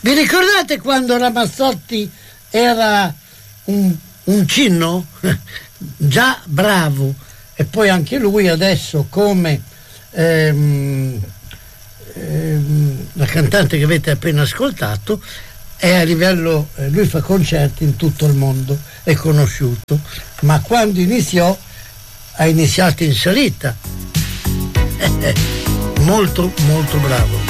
Vi ricordate quando Ramazzotti era un cinno? Già bravo, e poi anche lui adesso come la cantante che avete appena ascoltato è a livello, lui fa concerti in tutto il mondo, è conosciuto, ma quando ha iniziato in salita, molto molto bravo.